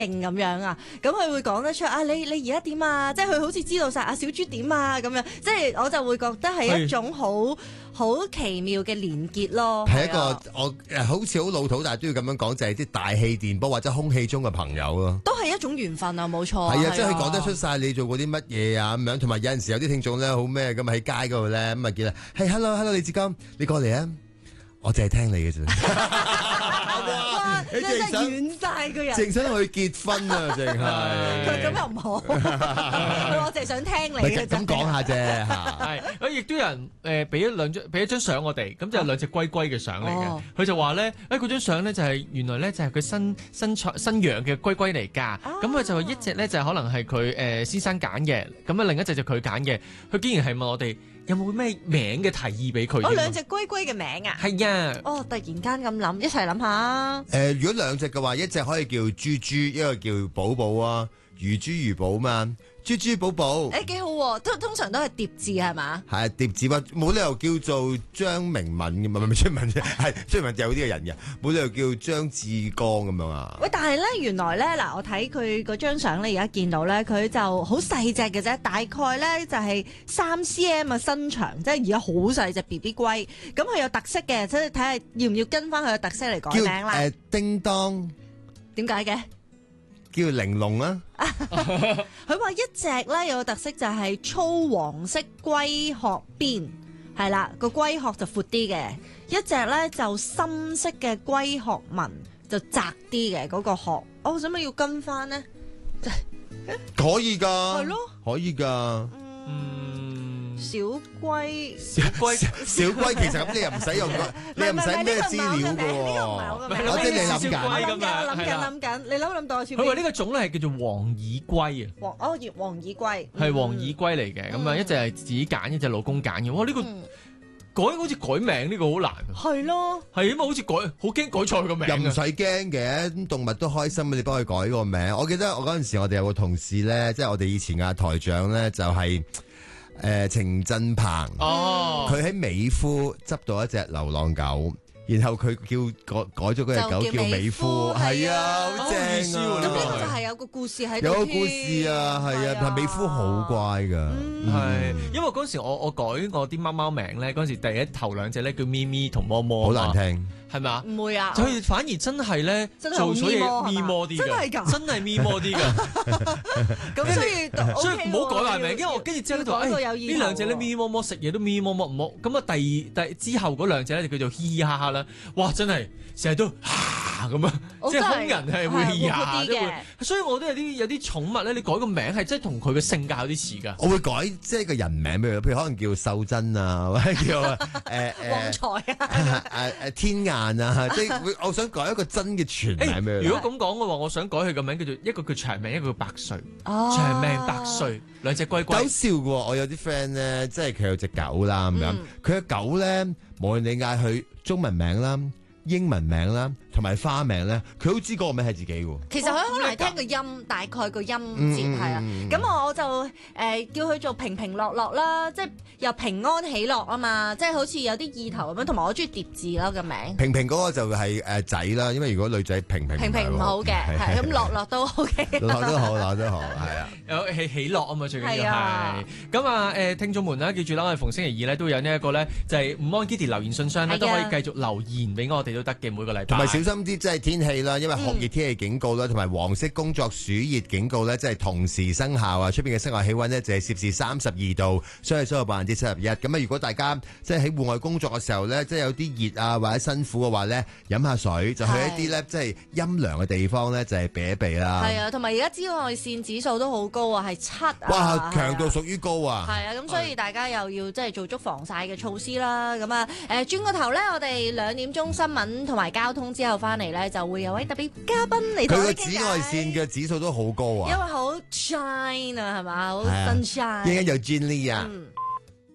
咁樣啊，咁佢會講得出啊，你而家點啊？即係佢好似知道晒啊小豬點啊咁樣，即係我就會覺得係一種好奇妙嘅連結咯。 係一個我好似好老土，但係都要咁樣講，就係啲大氣電波或者空氣中嘅朋友咯。 都係一種緣分啊，冇錯。 係啊，即係佢講得出晒你做過啲乜嘢啊咁樣，同埋有陣時有啲聽眾咧好咩咁喺街嗰度咧咁啊見啦，係 hello 李志剛，你過嚟啊，我淨係聽你嘅啫。 哇！你真係遠晒個人， 淨想去結婚啊，淨係。 佢咁又唔好，我淨係想聽你嘅啫。 咁講下啫嚇。 係，亦都有人俾一張相我哋，咁就係兩隻龜龜嘅相嚟嘅。佢就話咧，嗰張相咧就係原來咧就係佢新養嘅龜龜嚟㗎。咁佢就一隻咧就可能係佢先生揀嘅，咁啊另一隻就佢揀嘅。佢竟然係問我哋有冇咩名嘅提議俾佢。 兩隻龜龜嘅名啊？係啊。 突然間咁諗，一齊諗下。 如果兩隻嘅話，一隻可以叫豬豬，一個叫寶寶啊，如豬如寶嘛。豬豬寶寶， 幾好喎！通常都係疊字係嘛？ 係疊字喎，冇理由叫做張明敏嘅嘛，唔係張明敏啫，係張明敏有啲嘅人嘅，冇理由叫張志剛咁樣啊。喂， 但係咧原來咧嗱，我睇佢嗰張相咧，而家見到咧，佢就好細隻嘅啫，大概咧就係3cm 嘅身長，即係而家好細隻 BB 龜。咁佢有特色嘅，即係睇下要唔要跟翻佢嘅特色嚟改名啦。 叮當， 點解嘅？ 叫玲瓏啊！ 佢話一隻咧有個特色就係粗黃色龜殼邊，係啦，個龜殼就闊啲嘅；一隻咧就深色嘅龜殼紋就窄啲嘅嗰個殼。我使乜要跟翻呢？ 可以㗎， 係咯， 可以㗎。 小龜其實咁你又唔使用個，你又唔使咩資料嘅喎。我知你諗緊，你諗到佢話呢個種咧係叫做黃耳龜啊。 黃耳龜係黃耳龜嚟嘅，咁啊一隻係自己揀，一隻老公揀嘅。哇！呢個好似改名呢個好難。 係咯， 係因為好似好驚改錯個名。 又唔使驚嘅，動物都開心，你幫佢改個名。我記得我嗰陣時，我哋有個同事咧，即係我哋以前嘅台長咧，就係。程振鵬，佢喺美孚執到一隻流浪狗，然後佢改咗嗰隻狗叫美孚，係啊，好正啊！ 咁呢個就係有個故事喺度， 有個故事啊，係啊，但美孚好乖噶， 係，因為嗰時我改我啲貓貓名咧，嗰時第一頭兩隻咧叫咪咪同摸摸， 好難聽。 係咪啊？ 唔會啊！ 佢反而真係咧做咗嘢咪摸啲㗎，真係咪摸啲㗎。 咁所以唔好改埋名，因為我跟住之後咧就呢兩隻咧咪摸摸食嘢都咪摸摸唔好。咁啊第之後嗰兩隻咧就叫做嘻嘻哈哈啦。哇！真係成日都咁樣，即係兇人係會嘻哈嘅。所以我都有啲寵物咧，你改個名係真係同佢嘅性格有啲似㗎。 我會改即係個人名，譬如可能叫秀珍啊，或者叫旺財啊， 天顏。即係我想改一個真嘅全名俾佢。 如果咁講嘅話，我想改佢個名叫做一個叫長命，一個叫百歲。長命百歲，兩隻龜龜。搞笑嘅喎，我有啲 friend 咧，即係佢有隻狗啦咁樣，佢嘅狗咧，無論你嗌佢中文名啦、英文名啦，同埋花名咧，佢都知嗰個名係自己嘅。 其實佢可能聽個音，大概個音節係啊。咁我就叫佢做平平樂樂啦，即係又平安喜樂啊嘛，即係好似有啲意頭咁樣。同埋我中意疊字咯個名。平平嗰個就係仔啦，因為如果女仔平平唔好嘅，係咁樂樂都 OK。 樂都好，樂都好，係啊。 有喜樂啊嘛，最緊要係。咁啊聽眾們啦，記住啦，我哋逢星期二咧都有呢一個咧，就係午安 Kitty 留言信箱咧，都可以繼續留言俾我哋都得嘅，每個禮拜。 同埋小心啲，即係天氣啦，因為酷熱天氣警告啦，同埋黃色工作暑熱警告咧，即係同時生效啊！出邊嘅室外氣溫呢，就係攝氏32度，相對濕度71%。咁啊，如果大家即係喺戶外工作嘅時候咧，即係有啲熱啊或者辛苦嘅話咧，飲下水就去一啲咧即係陰涼嘅地方咧，就係避一避啦。係啊， 同埋而家紫外線指數都好高啊，係7啊。 哇，強度屬於高啊！ 係啊，咁所以大家又要即係做足防曬嘅措施啦。咁啊，轉個頭咧，我哋2點鐘新聞同埋交通之後翻嚟咧，就會有位特別嘉賓嚟同我哋傾偈。佢個紫外線嘅指數都好高啊， 因為好 shine 啊，係嘛，好 sunshine。 應該有 Jenny 啊。